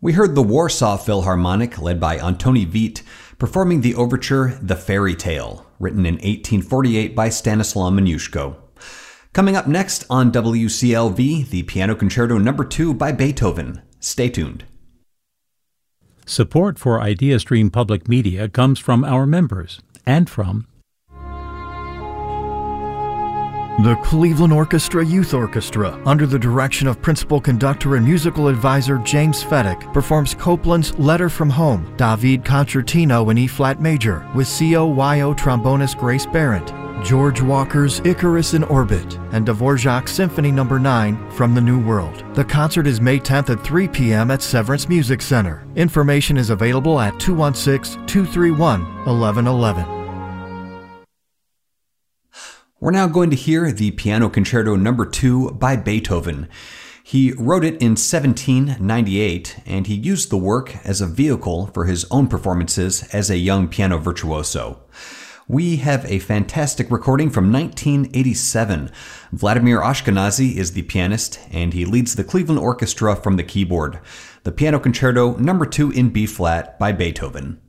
We heard the Warsaw Philharmonic, led by Antoni Vít, performing the overture The Fairy Tale, written in 1848 by Stanislaw Moniuszko. Coming up next on WCLV, the Piano Concerto No. 2 by Beethoven. Stay tuned. Support for IdeaStream Public Media comes from our members and from the Cleveland Orchestra Youth Orchestra, under the direction of principal conductor and musical advisor James Fedek, performs Copland's Letter from Home, David Concertino in E-flat major, with COYO trombonist Grace Barrett, George Walker's Icarus in Orbit, and Dvorak's Symphony No. 9 from the New World. The concert is May 10th at 3 p.m. at Severance Music Center. Information is available at 216-231-1111. We're now going to hear the Piano Concerto No. 2 by Beethoven. He wrote it in 1798, and he used the work as a vehicle for his own performances as a young piano virtuoso. We have a fantastic recording from 1987. Vladimir Ashkenazy is the pianist, and he leads the Cleveland Orchestra from the keyboard. The Piano Concerto No. 2 in B-flat by Beethoven.